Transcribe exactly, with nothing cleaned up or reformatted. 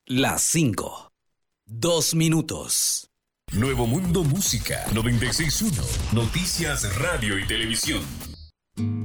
Las cinco. Dos minutos. Nuevo Mundo Música noventa y seis punto uno. Noticias, radio y televisión.